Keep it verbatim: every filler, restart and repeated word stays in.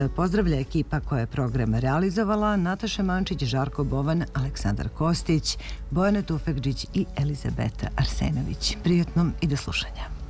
Pozdravlja ekipa koja je program realizovala: Nataša Mančić, Žarko Bovan, Aleksandar Kostić, Bojana Tufekđić i Elizabeta Arsenović. Prijatnom i do slušanja.